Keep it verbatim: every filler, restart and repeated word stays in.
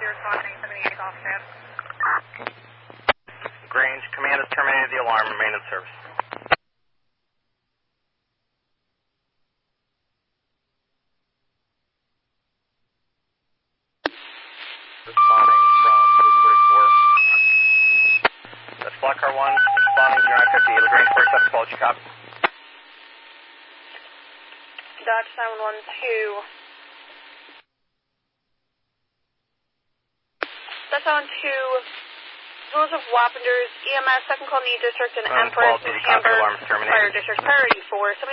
Grange, command has terminated the alarm. Remain in service. Responding from Blue forty-four. That's Block Car one, responding zero nine fifty, LaGrange forty-seven, twelve, you copy? Dodge seven one two. Dodge seven two, Joseph Wappenders, E M S, second call need district, and Empress, Hamburg, Fire District, priority four.